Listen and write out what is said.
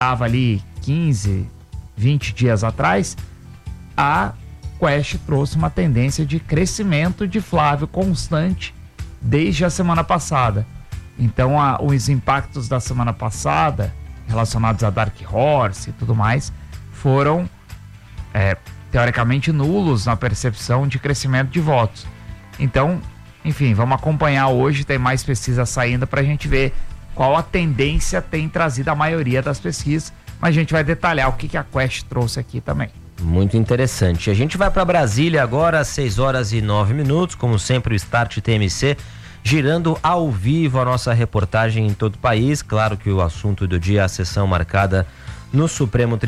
estava ali 15, 20 dias atrás, a Quest trouxe uma tendência de crescimento de Flávio constante desde a semana passada. Então, os impactos da semana passada, relacionados a Dark Horse e tudo mais, foram teoricamente nulos na percepção de crescimento de votos. Então, enfim, vamos acompanhar hoje, tem mais pesquisas saindo para a gente ver qual a tendência tem trazido a maioria das pesquisas, mas a gente vai detalhar o que a Quest trouxe aqui também. Muito interessante. A gente vai para Brasília agora, às 6h09, como sempre o Start TMC, girando ao vivo a nossa reportagem em todo o país. Claro que o assunto do dia é a sessão marcada no Supremo Tribunal